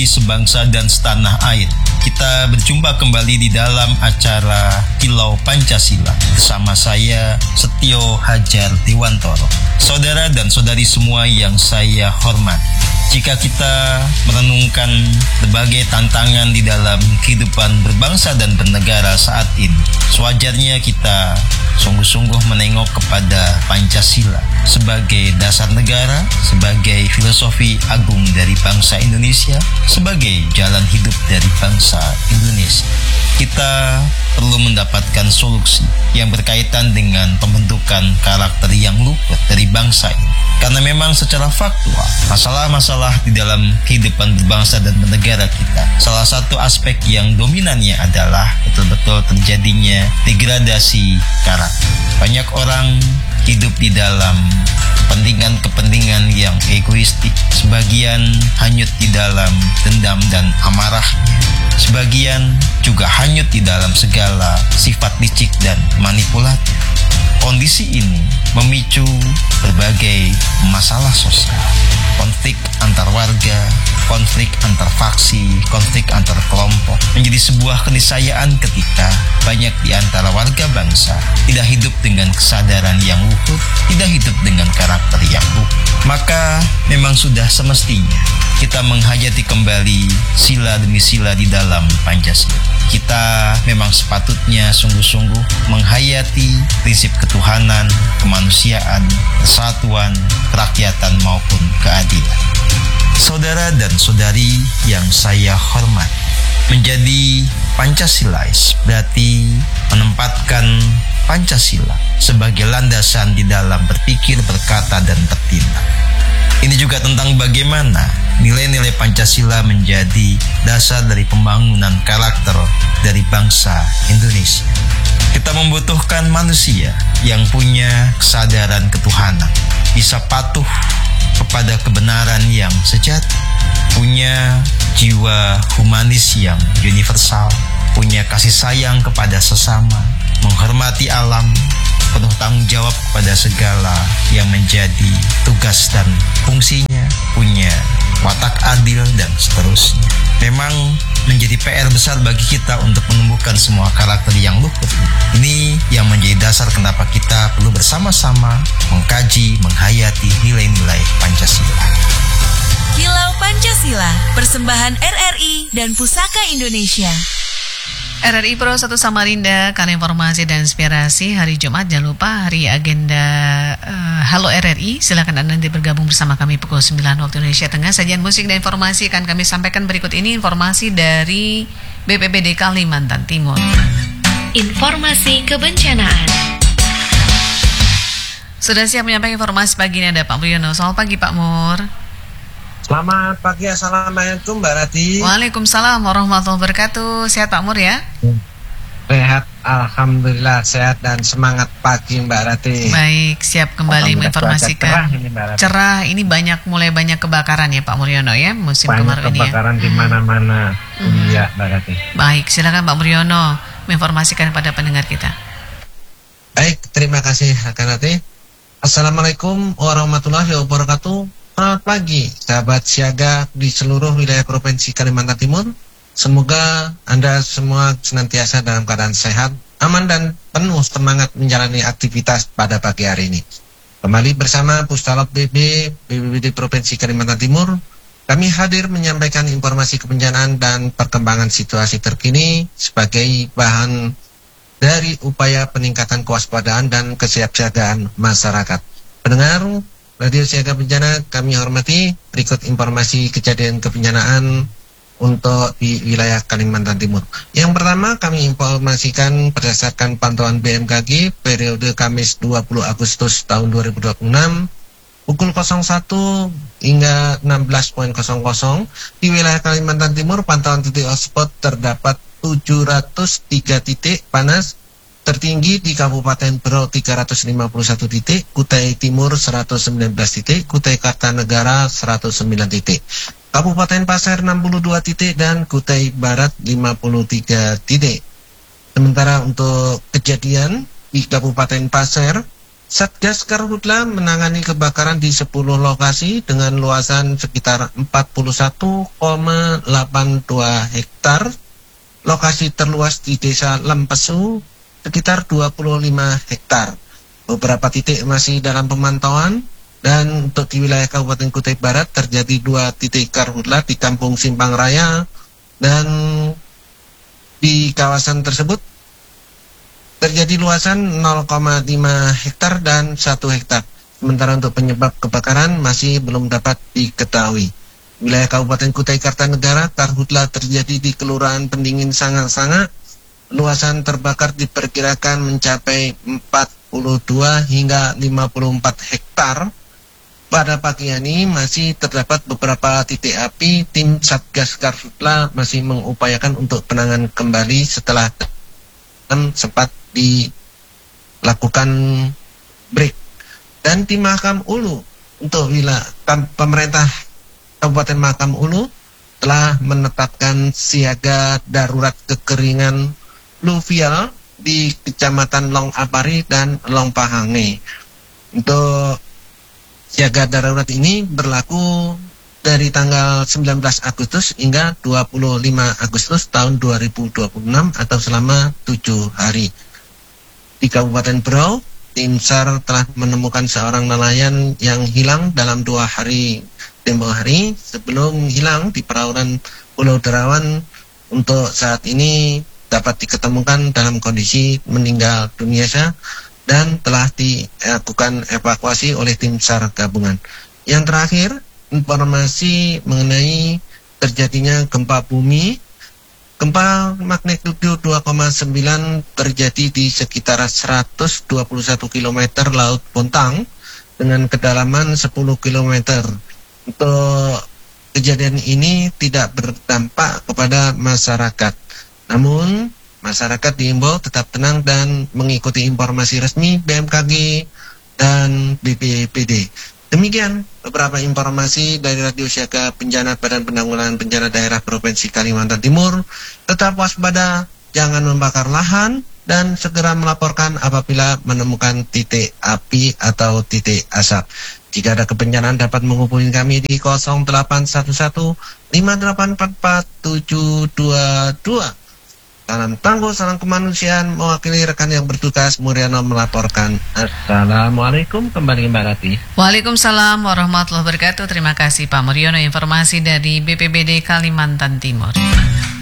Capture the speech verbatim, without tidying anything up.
saudari sebangsa dan setanah air. Kita berjumpa kembali di dalam acara Kilau Pancasila bersama saya Setio Hajar Dewantoro. Saudara dan saudari semua yang saya hormati, jika kita merenungkan berbagai tantangan di dalam kehidupan berbangsa dan bernegara saat ini, sewajarnya kita sungguh-sungguh menengok kepada Pancasila sebagai dasar negara, sebagai filosofi agung dari bangsa Indonesia, sebagai jalan hidup dari bangsa Indonesia. Kita perlu mendapatkan solusi yang berkaitan dengan pembentukan karakter yang luhur dari bangsa ini. Karena memang secara faktual, masalah-masalah di dalam kehidupan berbangsa dan bernegara kita, salah satu aspek yang dominannya adalah betul-betul terjadinya degradasi karakter. Banyak orang hidup di dalam kepentingan-kepentingan yang egoistik. Sebagian hanyut di dalam dendam dan amarahnya. Sebagian juga hanyut di dalam segala sifat licik dan manipulatif. Kondisi ini memicu berbagai masalah sosial, konflik antar warga, konflik antar faksi, konflik antar kelompok, menjadi sebuah keniscayaan ketika banyak di antara warga bangsa tidak hidup dengan kesadaran yang luhur, tidak hidup dengan karakter yang luhur. Maka memang sudah semestinya kita menghayati kembali sila demi sila di dalam Pancasila. Kita memang sepatutnya sungguh-sungguh menghayati prinsip ketuhanan, kemanusiaan, kesatuan, kerakyatan maupun keadilan. Saudara dan saudari yang saya hormati, menjadi Pancasilais berarti menempatkan Pancasila sebagai landasan di dalam berpikir, berkata, dan bertindak. Ini juga tentang bagaimana nilai-nilai Pancasila menjadi dasar dari pembangunan karakter dari bangsa Indonesia. Kita membutuhkan manusia yang punya kesadaran ketuhanan, bisa patuh kepada kebenaran yang sejati, punya jiwa humanis yang universal, punya kasih sayang kepada sesama, menghormati alam, penuh tanggung jawab kepada segala yang menjadi tugas dan fungsinya, punya watak adil, dan seterusnya. Memang menjadi P R besar bagi kita untuk menumbuhkan semua karakter yang luhur. Ini yang menjadi dasar kenapa kita perlu bersama-sama mengkaji, menghayati nilai-nilai Pancasila. Kilau Pancasila, persembahan R R I dan Pusaka Indonesia. R R I Pro satu Samarinda, karena informasi dan inspirasi hari Jumat. Jangan lupa hari agenda uh, Halo R R I. Silakan Anda nanti bergabung bersama kami pukul sembilan waktu Indonesia Tengah. Sajian musik dan informasi akan kami sampaikan berikut ini. Informasi dari B P B D Kalimantan Timur. Informasi kebencanaan. Sudah siap menyampaikan informasi pagi ini ada Pak Muryono. Selamat pagi Pak Mur. Selamat pagi, assalamualaikum Mbak Rati. Waalaikumsalam warahmatullahi wabarakatuh. Sehat Pak Mur ya? Sehat, alhamdulillah sehat dan semangat pagi Mbak Rati. Baik, siap kembali menginformasikan. Cerah ini, Mbak Rati. Cerah, ini banyak mulai banyak kebakaran ya Pak Muryono ya musim banyak kemarau ini ya. Kebakaran di mana-mana. Hmm. Iya Mbak Rati. Baik, silakan Pak Muryono menginformasikan kepada pendengar kita. Baik, terima kasih Kak Rati. Assalamualaikum warahmatullahi wabarakatuh. Selamat pagi, sahabat siaga di seluruh wilayah Provinsi Kalimantan Timur. Semoga Anda semua senantiasa dalam keadaan sehat, aman, dan penuh semangat menjalani aktivitas pada pagi hari ini. Kembali bersama Pustalab B B, B P B D Provinsi Kalimantan Timur, kami hadir menyampaikan informasi kebencanaan dan perkembangan situasi terkini sebagai bahan dari upaya peningkatan kewaspadaan dan kesiapsiagaan masyarakat. Pendengar Radio Siaga Bencana kami hormati, berikut informasi kejadian kebencanaan untuk di wilayah Kalimantan Timur. Yang pertama kami informasikan berdasarkan pantauan B M K G periode Kamis dua puluh Agustus tahun dua ribu dua puluh enam pukul nol satu hingga enam belas nol nol di wilayah Kalimantan Timur. Pantauan titik hotspot terdapat tujuh ratus tiga titik panas. Tertinggi di Kabupaten Berau tiga ratus lima puluh satu titik, Kutai Timur seratus sembilan belas titik, Kutai Kartanegara seratus sembilan titik, Kabupaten Pasir enam puluh dua titik, dan Kutai Barat lima puluh tiga titik. Sementara untuk kejadian di Kabupaten Pasir Satgas Karhutla menangani kebakaran di sepuluh lokasi dengan luasan sekitar empat puluh satu koma delapan dua hektar. Lokasi terluas di Desa Lempesu sekitar dua puluh lima hektar. Beberapa titik masih dalam pemantauan, dan untuk di wilayah Kabupaten Kutai Barat terjadi dua titik karhutla di Kampung Simpang Raya, dan di kawasan tersebut terjadi luasan nol koma lima hektar dan satu hektar. Sementara untuk penyebab kebakaran masih belum dapat diketahui. Wilayah Kabupaten Kutai Kartanegara, karhutla terjadi di Kelurahan Pendingin Sanga-Sanga. Luasan terbakar diperkirakan mencapai empat puluh dua hingga lima puluh empat hektar. Pada pagi ini masih terdapat beberapa titik api. Tim Satgas Karhutla masih mengupayakan untuk penanganan kembali setelah sempat dilakukan break. Dan di Mahakam Ulu, untuk wilayah pemerintah Kabupaten Mahakam Ulu telah menetapkan siaga darurat kekeringan pluvial di Kecamatan Long Apari dan Long Pahange. Untuk siaga darurat ini berlaku dari tanggal sembilan belas Agustus hingga dua puluh lima Agustus tahun dua ribu dua puluh enam atau selama tujuh hari. Di Kabupaten Berau, tim SAR telah menemukan seorang nelayan yang hilang dalam dua hari tempoh hari. Sebelum hilang di perairan Pulau Derawan, untuk saat ini dapat diketemukan dalam kondisi meninggal dunia dan telah dilakukan evakuasi oleh tim SAR gabungan. Yang terakhir, informasi mengenai terjadinya gempa bumi. Gempa magnitudo dua koma sembilan terjadi di sekitar seratus dua puluh satu kilometer Laut Bontang dengan kedalaman sepuluh kilometer. Untuk kejadian ini tidak berdampak kepada masyarakat. Namun, masyarakat diimbau tetap tenang dan mengikuti informasi resmi B M K G dan B P B D. Demikian beberapa informasi dari Radio Siaga Bencana Badan Penanggulangan Bencana Daerah Provinsi Kalimantan Timur. Tetap waspada, jangan membakar lahan, dan segera melaporkan apabila menemukan titik api atau titik asap. Jika ada kebencanaan dapat menghubungi kami di nol delapan satu satu lima delapan empat empat tujuh dua dua. Salam tangguh, salam kemanusiaan, mewakili rekan yang bertugas, Muriano melaporkan. Assalamualaikum, kembali Mbak Rati. Waalaikumsalam warahmatullahi wabarakatuh. Terima kasih Pak Muriono, informasi dari B P B D Kalimantan Timur.